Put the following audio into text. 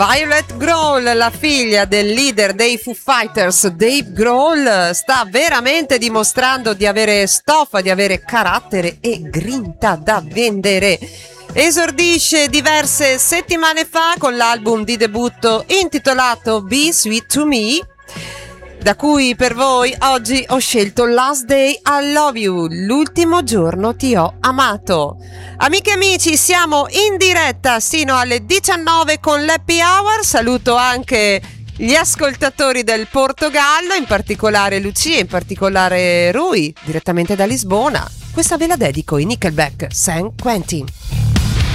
Violet Grohl, la figlia del leader dei Foo Fighters, Dave Grohl, sta veramente dimostrando di avere stoffa, di avere carattere e grinta da vendere. Esordisce diverse settimane fa con l'album di debutto intitolato Be Sweet to Me, da cui per voi oggi ho scelto Last Day I Love You, l'ultimo giorno ti ho amato. Amiche e amici, siamo in diretta sino alle 19 con l'Happy Hour. Saluto anche gli ascoltatori del Portogallo, in particolare Lucia, in particolare Rui, direttamente da Lisbona. Questa ve la dedico, i Nickelback, San Quentin.